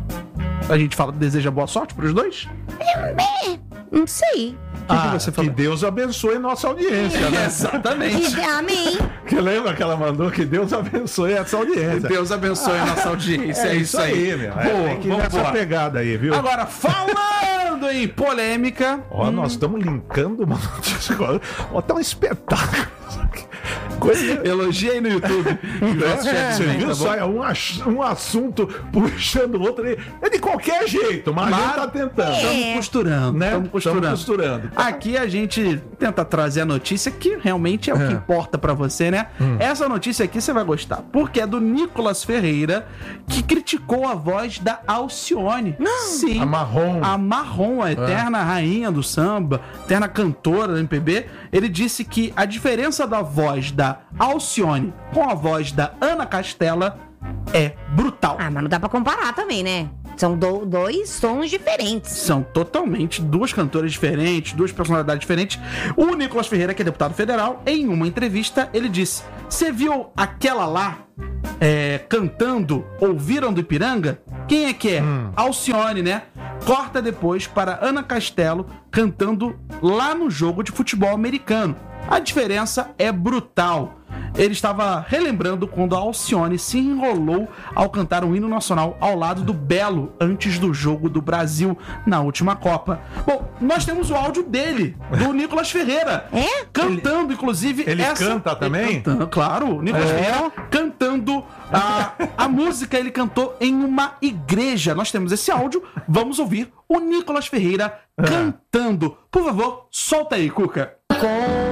A gente fala, deseja boa sorte pros dois? É, não sei. que Ah, você que falou? Deus abençoe nossa audiência, né? Exatamente. Que- Amém. Que lembra que ela mandou que Deus abençoe essa audiência. Deus abençoe a nossa audiência, é, isso aí. meu. Boa, É, tem que ir vamos nessa embora. pegada aí, viu? Agora, falando em polêmica... Ó, nós estamos linkando uma notícia agora. Ó, tá um espetáculo. isso aqui. Coisa... Elogia aí no YouTube. É, você viu? tá Só é um, ach- um assunto puxando o outro. aí. É de qualquer jeito, mas, a gente Mas- tá tentando. Estamos É. costurando, Né? estamos costurando. Tamo costurando. Aqui a gente tenta trazer a notícia que realmente é o que importa pra você, né? Essa notícia aqui você vai gostar, porque é do Nicolas Ferreira, que criticou a voz da Alcione. Sim. A Marrom. A Marrom, a eterna rainha do samba, eterna cantora do M P B. Ele disse que a diferença da voz da Alcione com a voz da Ana Castela é brutal. Ah, mas não dá pra comparar também, né? São do- dois sons diferentes. São totalmente duas cantoras diferentes, duas personalidades diferentes. O Nicolas Ferreira, que é deputado federal, em uma entrevista, ele disse: "Você viu aquela lá é, cantando Ouviram do Ipiranga? Quem é que é? Alcione, né? Corta depois para Ana Castelo cantando lá no jogo de futebol americano. A diferença é brutal." Ele estava relembrando quando a Alcione se enrolou ao cantar um hino nacional ao lado do Belo antes do jogo do Brasil na última Copa. Bom, nós temos o áudio dele, do Nicolas Ferreira. É? Cantando, inclusive. ele canta também? Ele cantando, claro, o Nicolas É? Ferreira cantando a, a música. Ele cantou em uma igreja. Nós temos esse áudio. Vamos ouvir o Nicolas Ferreira cantando. Por favor, solta aí, Cuca. Com